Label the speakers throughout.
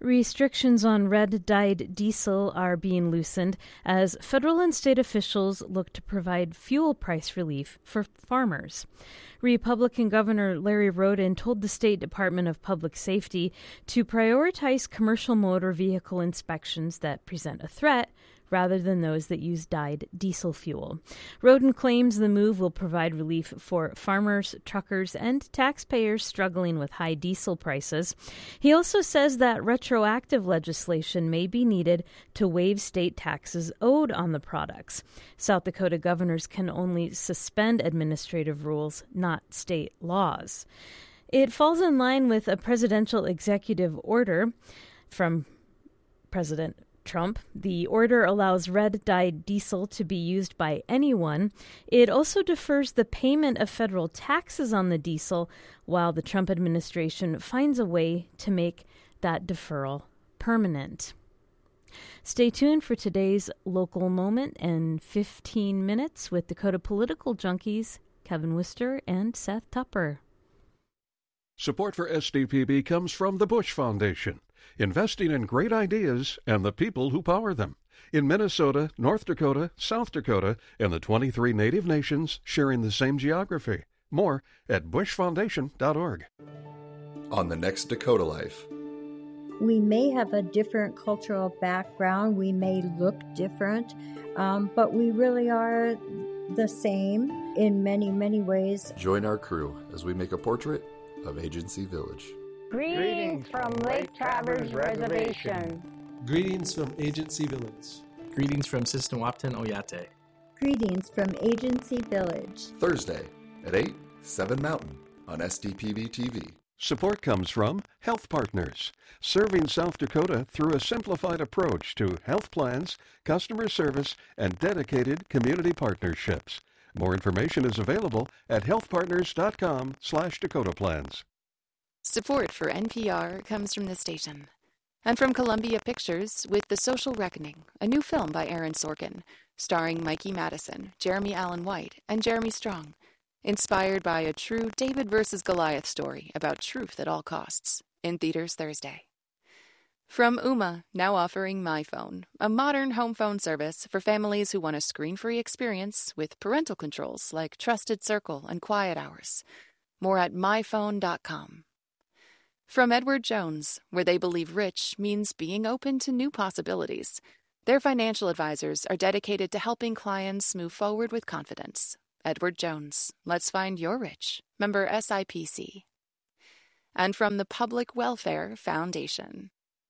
Speaker 1: Restrictions on red-dyed diesel are being loosened as federal and state officials look to provide fuel price relief for farmers. Republican Governor Larry Roden told the State Department of Public Safety to prioritize commercial motor vehicle inspections that present a threat rather than those that use dyed diesel fuel. Roden claims the move will provide relief for farmers, truckers, and taxpayers struggling with high diesel prices. He also says that retroactive legislation may be needed to waive state taxes owed on the products. South Dakota governors can only suspend administrative rules, not state laws. It falls in line with a presidential executive order from President Trump. The order allows red-dyed diesel to be used by anyone. It also defers the payment of federal taxes on the diesel while the Trump administration finds a way to make that deferral permanent. Stay tuned for today's Local Moment in 15 minutes with Dakota Political Junkies Kevin Wister and Seth Tupper.
Speaker 2: Support for SDPB comes from the Bush Foundation, investing in great ideas and the people who power them. In Minnesota, North Dakota, South Dakota, and the 23 native nations sharing the same geography. More at bushfoundation.org.
Speaker 3: On the next Dakota Life.
Speaker 4: We may have a different cultural background, we may look different, but we really are the same in many, many ways.
Speaker 3: Join our crew as we make a portrait of Agency Village.
Speaker 5: Greetings from Lake Traverse Reservation.
Speaker 6: Greetings from Agency Village.
Speaker 7: Greetings from Sistawapton Oyate.
Speaker 4: Greetings from Agency Village.
Speaker 3: Thursday at 8, 7 Mountain on SDPB TV.
Speaker 2: Support comes from Health Partners, serving South Dakota through a simplified approach to health plans, customer service, and dedicated community partnerships. More information is available at healthpartners.com/Dakota Plans.
Speaker 8: Support for NPR comes from the station and from Columbia Pictures with The Social Reckoning, a new film by Aaron Sorkin, starring Mikey Madison, Jeremy Allen White, and Jeremy Strong, inspired by a true David versus Goliath story about truth at all costs, in theaters Thursday. From Ooma, now offering MyPhone, a modern home phone service for families who want a screen-free experience with parental controls like Trusted Circle and Quiet Hours. More at myphone.com. From Edward Jones, where they believe rich means being open to new possibilities. Their financial advisors are dedicated to helping clients move forward with confidence. Edward Jones, let's find your rich. Member SIPC. And from the Public Welfare Foundation.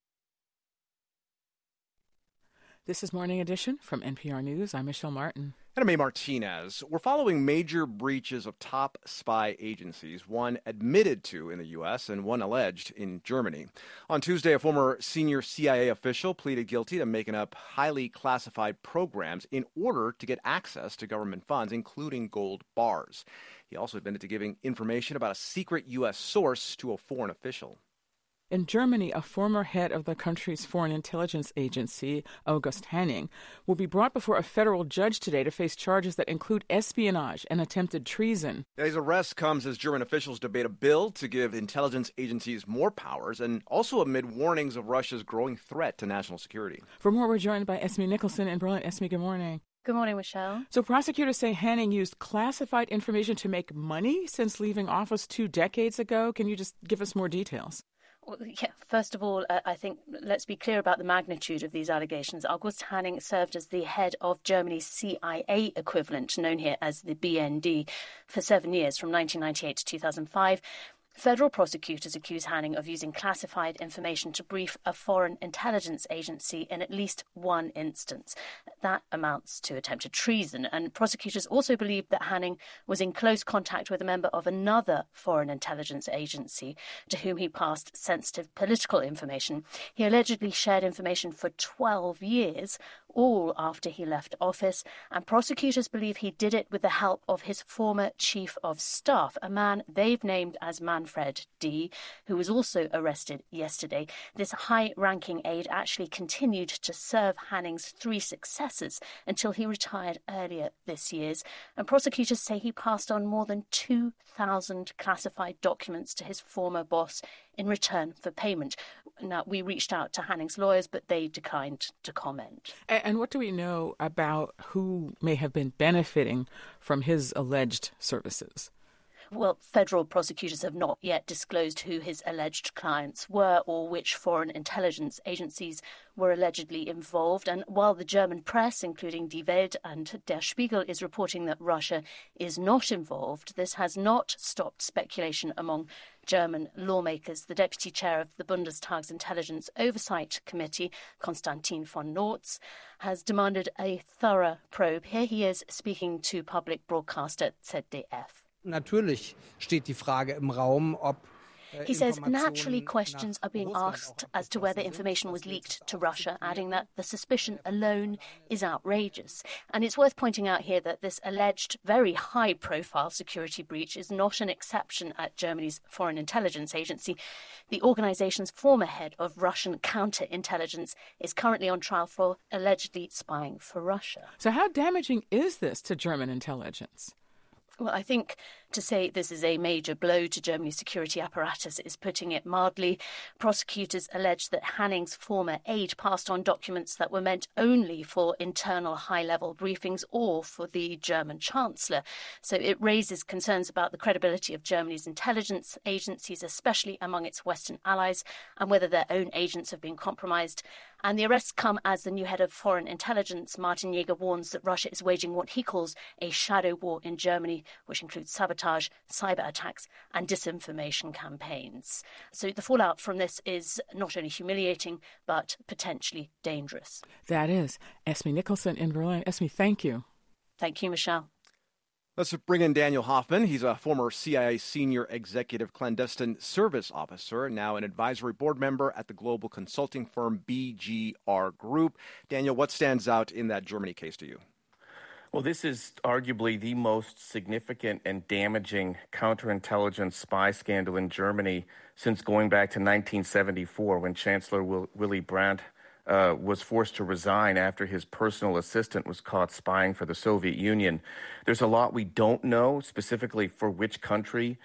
Speaker 9: This is Morning Edition from NPR News. I'm Michelle Martin.
Speaker 10: And I'm A. Martinez. We're following major breaches of top spy agencies, one admitted to in the U.S. and one alleged in Germany. On Tuesday, a former senior CIA official pleaded guilty to making up highly classified programs in order to get access to government funds, including gold bars. He also admitted to giving information about a secret U.S. source to a foreign official.
Speaker 9: In Germany, a former head of the country's foreign intelligence agency, August Hanning, will be brought before a federal judge today to face charges that include espionage and attempted treason.
Speaker 10: His arrest comes as German officials debate a bill to give intelligence agencies more powers and also amid warnings of Russia's growing threat to national security.
Speaker 9: For more, we're joined by Esme Nicholson in Berlin. Esme, good morning.
Speaker 11: Good morning, Michelle.
Speaker 9: So prosecutors say Hanning used classified information to make money since leaving office 2 decades ago. Can you just give us more details?
Speaker 11: Well, yeah, first of all, I think let's be clear about the magnitude of these allegations. August Hanning served as the head of Germany's CIA equivalent, known here as the BND, for 7 years, from 1998 to 2005. Federal prosecutors accuse Hanning of using classified information to brief a foreign intelligence agency in at least one instance. That amounts to attempted treason, and prosecutors also believe that Hanning was in close contact with a member of another foreign intelligence agency to whom he passed sensitive political information. He allegedly shared information for 12 years, all after he left office, and prosecutors believe he did it with the help of his former chief of staff, a man they've named as Manfred D., who was also arrested yesterday. This high-ranking aide actually continued to serve Hanning's 3 successors until he retired earlier this year, and prosecutors say he passed on more than 2,000 classified documents to his former boss in return for payment. Now, we reached out to Hanning's lawyers, but they declined to comment.
Speaker 9: And what do we know about who may have been benefiting from his alleged services?
Speaker 11: Well, federal prosecutors have not yet disclosed who his alleged clients were or which foreign intelligence agencies were allegedly involved. And while the German press, including Die Welt and Der Spiegel, is reporting that Russia is not involved, this has not stopped speculation among German lawmakers. The deputy chair of the Bundestag's Intelligence Oversight Committee, Konstantin von Nortz, has demanded a thorough probe. Here he is speaking to public broadcaster ZDF.
Speaker 12: Natürlich steht die Frage im Raum, ob
Speaker 11: He says naturally questions are being asked as to whether information was leaked to Russia, adding that the suspicion alone is outrageous. And it's worth pointing out here that this alleged very high-profile security breach is not an exception at Germany's Foreign Intelligence Agency. The organization's former head of Russian counterintelligence is currently on trial for allegedly spying for Russia.
Speaker 9: So how damaging is this to German intelligence?
Speaker 11: Well, I think to say this is a major blow to Germany's security apparatus is putting it mildly. Prosecutors allege that Hanning's former aide passed on documents that were meant only for internal high-level briefings or for the German Chancellor. So it raises concerns about the credibility of Germany's intelligence agencies, especially among its Western allies, and whether their own agents have been compromised. And the arrests come as the new head of foreign intelligence, Martin Jäger, warns that Russia is waging what he calls a shadow war in Germany, which includes sabotage, cyber attacks and disinformation campaigns. So the fallout from this is not only humiliating, but potentially dangerous.
Speaker 9: That is. Esme Nicholson in Berlin. Esme, thank you.
Speaker 11: Thank you, Michelle.
Speaker 10: Let's bring in Daniel Hoffman. He's a former CIA senior executive clandestine service officer, now an advisory board member at the global consulting firm BGR Group. Daniel, what stands out in that Germany case to you?
Speaker 13: Well, this is arguably the most significant and damaging counterintelligence spy scandal in Germany since going back to 1974, when Chancellor Willy Brandt was forced to resign after his personal assistant was caught spying for the Soviet Union. There's a lot we don't know, specifically for which country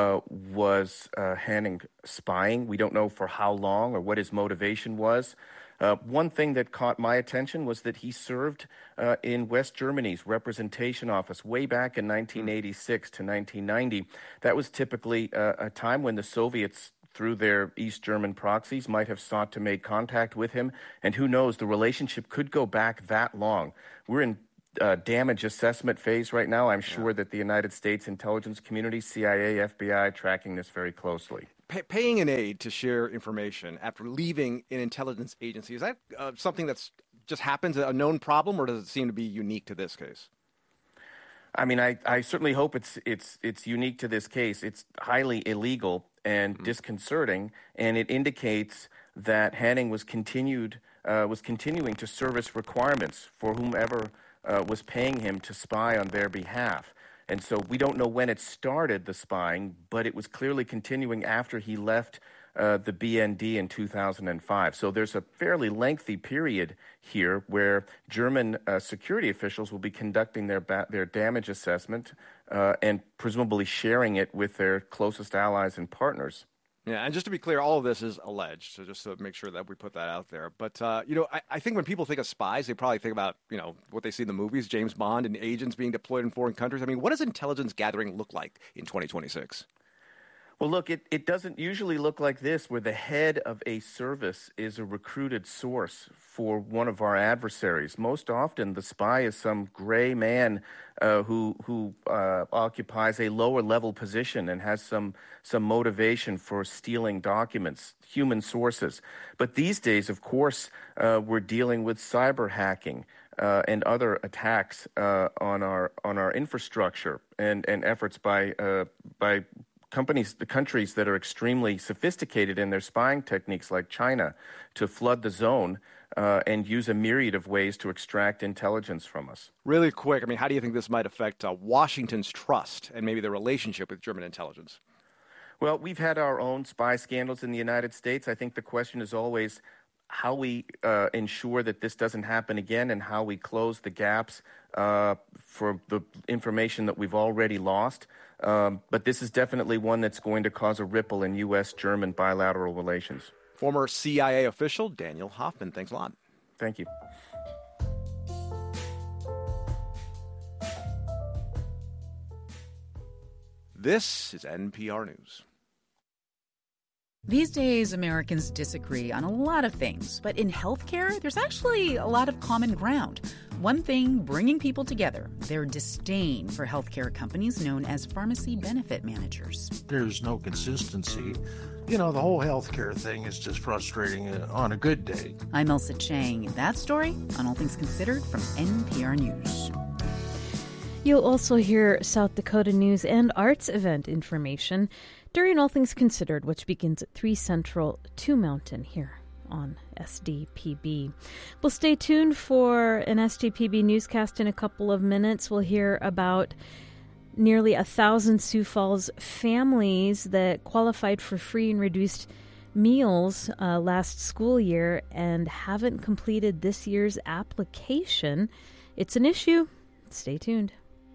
Speaker 13: was Hanning spying. We don't know for how long or what his motivation was. One thing that caught my attention was that he served in West Germany's representation office way back in 1986 to 1990. That was typically a time when the Soviets, through their East German proxies, might have sought to make contact with him. And who knows, the relationship could go back that long. We're in damage assessment phase right now. I'm sure that the United States intelligence community, CIA, FBI, tracking this very closely.
Speaker 10: Paying an aide to share information after leaving an intelligence agency, is that something that's just happens, a known problem, or does it seem to be unique to this case?
Speaker 13: I mean, I certainly hope it's unique to this case. It's highly illegal and disconcerting, and it indicates that Hanning was continuing to service requirements for whomever was paying him to spy on their behalf. And so we don't know when it started, the spying, but it was clearly continuing after he left the BND in 2005. So there's a fairly lengthy period here where German security officials will be conducting their damage assessment and presumably sharing it with their closest allies and partners.
Speaker 10: Yeah, and just to be clear, all of this is alleged, so just to make sure that we put that out there. But, I think when people think of spies, they probably think about, what they see in the movies, James Bond and agents being deployed in foreign countries. I mean, what does intelligence gathering look like in 2026?
Speaker 13: Well, look, it doesn't usually look like this, where the head of a service is a recruited source for one of our adversaries. Most often, the spy is some gray man who occupies a lower-level position and has some motivation for stealing documents, human sources. But these days, of course, we're dealing with cyber hacking and other attacks on our infrastructure and efforts by the countries that are extremely sophisticated in their spying techniques, like China, to flood the zone and use a myriad of ways to extract intelligence from us.
Speaker 10: Really quick, I mean, how do you think this might affect Washington's trust and maybe the relationship with German intelligence?
Speaker 13: Well, we've had our own spy scandals in the United States. I think the question is always how we ensure that this doesn't happen again and how we close the gaps for the information that we've already lost. But this is definitely one that's going to cause a ripple in U.S.-German bilateral relations.
Speaker 10: Former CIA official Daniel Hoffman, thanks a lot.
Speaker 13: Thank you.
Speaker 10: This is NPR News.
Speaker 14: These days, Americans disagree on a lot of things, but in healthcare, there's actually a lot of common ground. One thing bringing people together, their disdain for healthcare companies known as pharmacy benefit managers.
Speaker 15: There's no consistency. You know, the whole healthcare thing is just frustrating on a good day.
Speaker 14: I'm Elsa Chang. That story on All Things Considered from NPR News.
Speaker 1: You'll also hear South Dakota news and arts event information during All Things Considered, which begins at 3 Central, 2 Mountain here on SDPB. We'll stay tuned for an SDPB newscast in a couple of minutes. We'll hear about nearly 1,000 Sioux Falls families that qualified for free and reduced meals last school year and haven't completed this year's application. It's an issue. Stay tuned.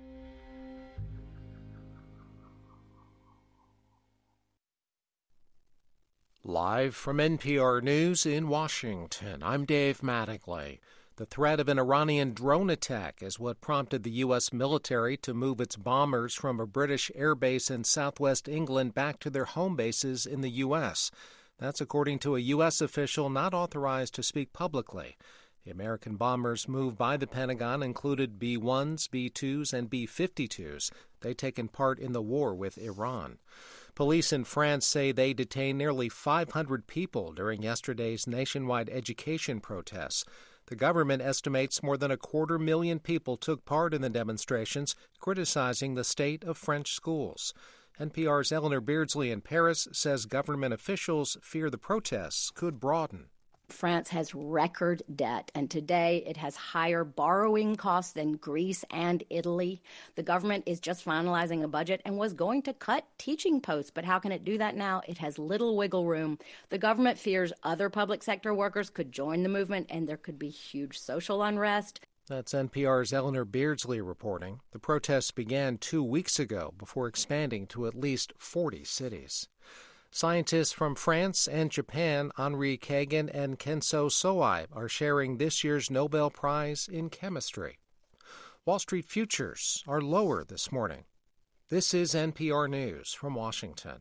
Speaker 16: Live from NPR News in Washington, I'm Dave Mattingly. The threat of an Iranian drone attack is what prompted the U.S. military to move its bombers from a British airbase in southwest England back to their home bases in the U.S. That's according to a U.S. official not authorized to speak publicly. The American bombers moved by the Pentagon included B-1s, B-2s, and B-52s. They'd taken part in the war with Iran. Police in France say they detained nearly 500 people during yesterday's nationwide education protests. The government estimates more than 250,000 people took part in the demonstrations, criticizing the state of French schools. NPR's Eleanor Beardsley in Paris says government officials fear the protests could broaden.
Speaker 17: France has record debt, and today it has higher borrowing costs than Greece and Italy. The government is just finalizing a budget and was going to cut teaching posts, but how can it do that now? It has little wiggle room. The government fears other public sector workers could join the movement, and there could be huge social unrest.
Speaker 16: That's NPR's Eleanor Beardsley reporting. The protests began 2 weeks ago before expanding to at least 40 cities. Scientists from France and Japan, Henri Kagan and Kenso Soai, are sharing this year's Nobel Prize in Chemistry. Wall Street futures are lower this morning. This is NPR News from Washington.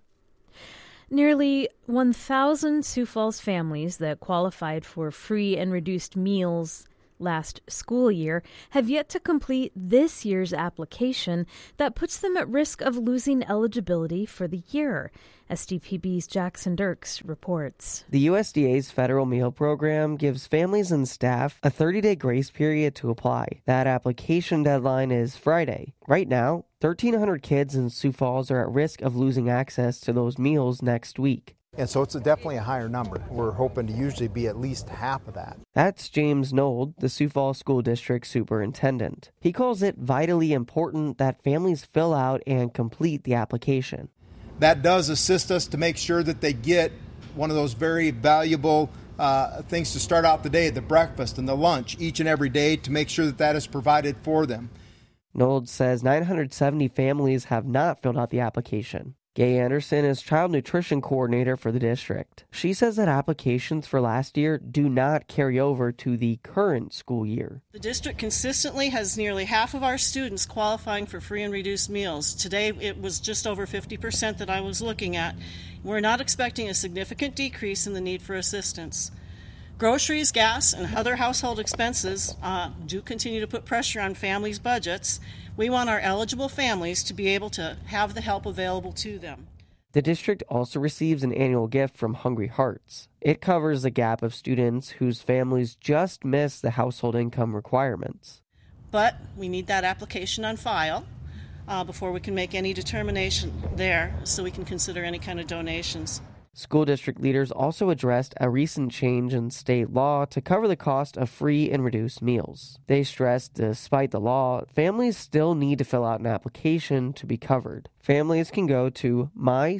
Speaker 1: Nearly 1,000 Sioux Falls families that qualified for free and reduced meals last school year have yet to complete this year's application. That puts them at risk of losing eligibility for the year. SDPB's Jackson Dirks reports.
Speaker 18: The USDA's federal meal program gives families and staff a 30-day grace period to apply. That application deadline is Friday. Right now, 1,300 kids in Sioux Falls are at risk of losing access to those meals next week.
Speaker 19: And so it's definitely a higher number. We're hoping to usually be at least half of that.
Speaker 18: That's James Nold, the Sioux Falls School District Superintendent. He calls it vitally important that families fill out and complete the application.
Speaker 19: That does assist us to make sure that they get one of those very valuable things to start out the day, the breakfast and the lunch, each and every day, to make sure that that is provided for them.
Speaker 18: Nold says 970 families have not filled out the application. Gay Anderson is child nutrition coordinator for the district. She says that applications for last year do not carry over to the current school year.
Speaker 20: The district consistently has nearly half of our students qualifying for free and reduced meals. Today it was just over 50% that I was looking at. We're not expecting a significant decrease in the need for assistance. Groceries, gas, and other household expenses do continue to put pressure on families' budgets. We want our eligible families to be able to have the help available to them.
Speaker 18: The district also receives an annual gift from Hungry Hearts. It covers the gap of students whose families just miss the household income requirements.
Speaker 20: But we need that application on file before we can make any determination there, so we can consider any kind of donations.
Speaker 18: School district leaders also addressed a recent change in state law to cover the cost of free and reduced meals. They stressed, despite the law, families still need to fill out an application to be covered. Families can go to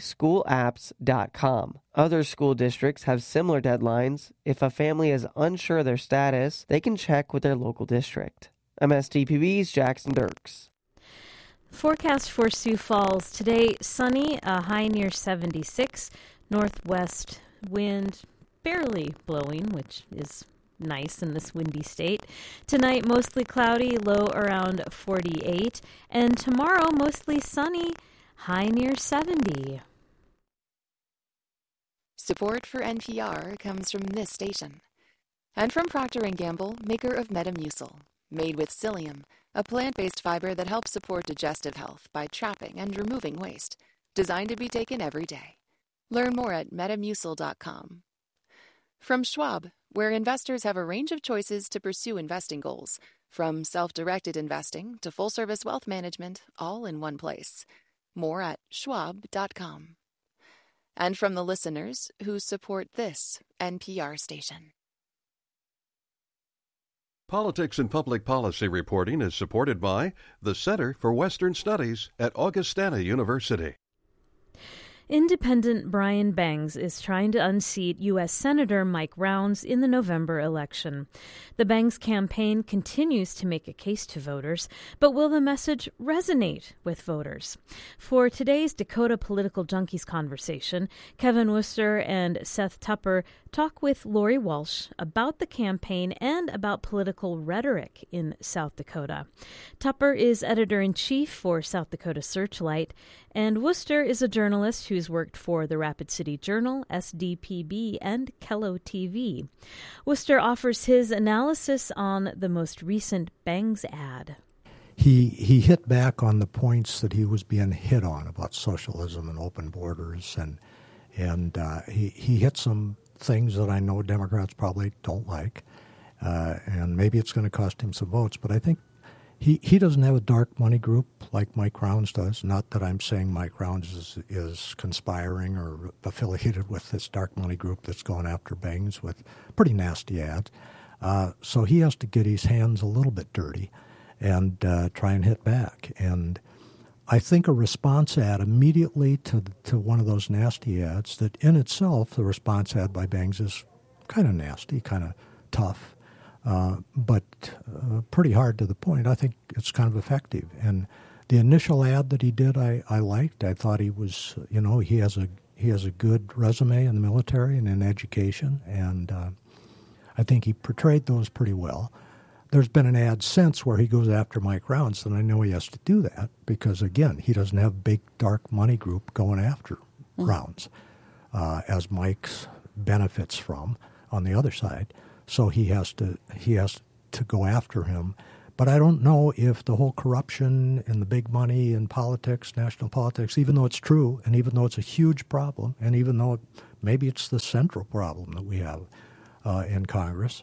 Speaker 18: myschoolapps.com. Other school districts have similar deadlines. If a family is unsure of their status, they can check with their local district. I'm SDPB's Jackson Dirks.
Speaker 1: Forecast for Sioux Falls today: sunny, a high near 76. Northwest wind barely blowing, which is nice in this windy state. Tonight, mostly cloudy, low around 48. And tomorrow, mostly sunny, high near 70.
Speaker 8: Support for NPR comes from this station. And from Procter & Gamble, maker of Metamucil, made with psyllium, a plant-based fiber that helps support digestive health by trapping and removing waste. Designed to be taken every day. Learn more at metamucil.com. From Schwab, where investors have a range of choices to pursue investing goals, from self-directed investing to full-service wealth management, all in one place. More at schwab.com. And from the listeners who support this NPR station.
Speaker 2: Politics and Public Policy reporting is supported by the Center for Western Studies at Augustana University.
Speaker 1: Independent Brian Bangs is trying to unseat U.S. Senator Mike Rounds in the November election. The Bangs campaign continues to make a case to voters, but will the message resonate with voters? For today's Dakota Political Junkies conversation, Kevin Worcester and Seth Tupper talk with Lori Walsh about the campaign and about political rhetoric in South Dakota. Tupper is editor-in-chief for South Dakota Searchlight, and Worcester is a journalist who's worked for the Rapid City Journal, SDPB, and Kello TV. Worcester offers his analysis on the most recent Bangs ad.
Speaker 21: He hit back on the points that he was being hit on about socialism and open borders, and he hit some things that I know Democrats probably don't like, and maybe it's going to cost him some votes, but I think he doesn't have a dark money group like Mike Rounds does. Not that I'm saying Mike Rounds is conspiring or affiliated with this dark money group that's going after Bangs with pretty nasty ads. So he has to get his hands a little bit dirty and try and hit back. And I think a response ad immediately to one of those nasty ads that in itself, the response ad by Bangs is kind of nasty, kind of tough, but pretty hard to the point. I think it's kind of effective. And the initial ad that he did, I liked. I thought he was, he has a good resume in the military and in education, and I think he portrayed those pretty well. There's been an ad since where he goes after Mike Rounds, and I know he has to do that because, again, he doesn't have a big dark money group going after Rounds, as Mike's benefits from on the other side. So he has to go after him. But I don't know if the whole corruption and the big money in politics, national politics, even though it's true and even though it's a huge problem, and even though maybe it's the central problem that we have in Congress,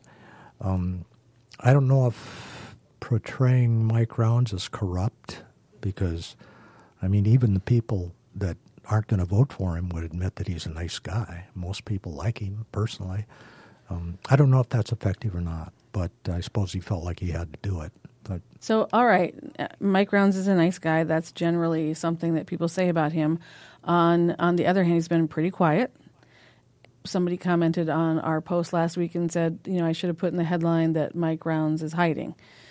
Speaker 21: I don't know if portraying Mike Rounds as corrupt, because, even the people that aren't going to vote for him would admit that he's a nice guy. Most people like him personally. I don't know if that's effective or not, but I suppose he felt like he had to do it. But
Speaker 22: So, all right, Mike Rounds is a nice guy. That's generally something that people say about him. On the other hand, he's been pretty quiet. Somebody commented on our post last week and said, I should have put in the headline that Mike Rounds is hiding.